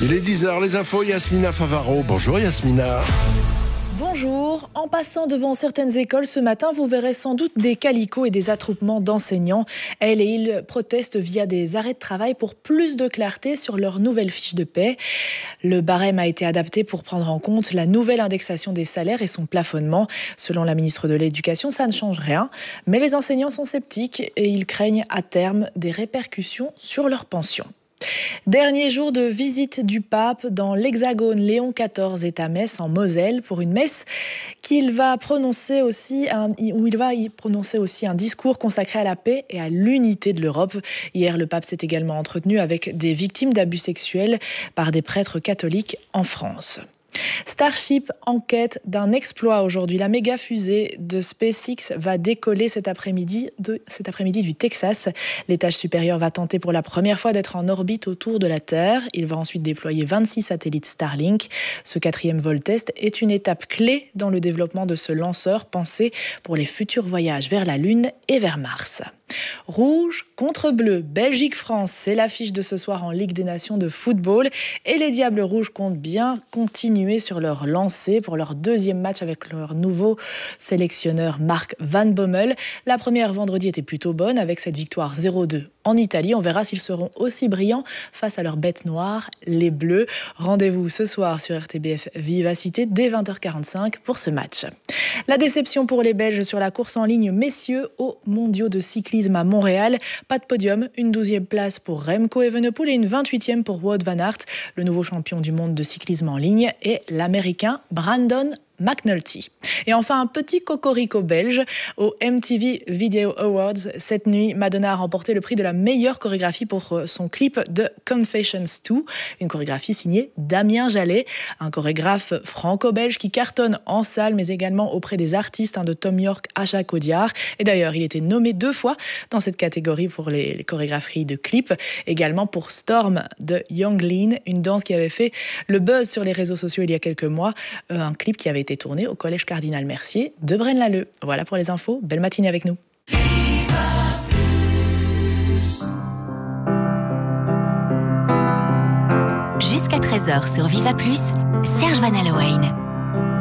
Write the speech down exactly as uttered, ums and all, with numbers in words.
Il est dix heures, les infos, Yasmina Favaro. Bonjour Yasmina. Bonjour. En passant devant certaines écoles ce matin, vous verrez sans doute des calicots et des attroupements d'enseignants. Elles et ils protestent via des arrêts de travail pour plus de clarté sur leur nouvelle fiche de paie. Le barème a été adapté pour prendre en compte la nouvelle indexation des salaires et son plafonnement. Selon la ministre de l'Éducation, ça ne change rien. Mais les enseignants sont sceptiques et ils craignent à terme des répercussions sur leur pension. Dernier jour de visite du pape dans l'Hexagone. Léon quatorze est à Metz, en Moselle, pour une messe qu'il va prononcer aussi un, où il va y prononcer aussi un discours consacré à la paix et à l'unité de l'Europe. Hier, le pape s'est également entretenu avec des victimes d'abus sexuels par des prêtres catholiques en France. Starship en quête d'un exploit aujourd'hui. La méga fusée de SpaceX va décoller cet après-midi, de, cet après-midi du Texas. L'étage supérieur va tenter pour la première fois d'être en orbite autour de la Terre. Il va ensuite déployer vingt-six satellites Starlink. Ce quatrième vol test est une étape clé dans le développement de ce lanceur pensé pour les futurs voyages vers la Lune et vers Mars. Rouge contre bleu, Belgique-France, c'est l'affiche de ce soir en Ligue des Nations de football. Et les Diables Rouges comptent bien continuer sur leur lancée pour leur deuxième match avec leur nouveau sélectionneur Mark Van Bommel. La première vendredi était plutôt bonne avec cette victoire zéro deux en Italie. On verra s'ils seront aussi brillants face à leur bête noire, les Bleus. Rendez-vous ce soir sur R T B F Vivacité dès vingt heures quarante-cinq pour ce match. La déception pour les Belges sur la course en ligne messieurs aux mondiaux de cyclisme à Montréal. Pas de podium, une douzième place pour Remco Evenepoel et une vingt-huitième pour Wout van Aert. Le nouveau champion du monde de cyclisme en ligne est l'Américain Brandon McNulty. Et enfin, un petit cocorico belge au M T V Video Awards. Cette nuit, Madonna a remporté le prix de la meilleure chorégraphie pour son clip de Confessions deux, une chorégraphie signée Damien Jallet, un chorégraphe franco-belge qui cartonne en salle, mais également auprès des artistes hein, de Tom York à Jacques Audiard. Et d'ailleurs, il était nommé deux fois dans cette catégorie pour les, les chorégraphies de clips, également pour Storm de Young Lean, une danse qui avait fait le buzz sur les réseaux sociaux il y a quelques mois, euh, un clip qui avait été tourné au collège Cardinal Mercier de Braine-l'Alleud. Voilà pour les infos. Belle matinée avec nous. Jusqu'à treize heures sur Viva Plus, Serge Van Allowen.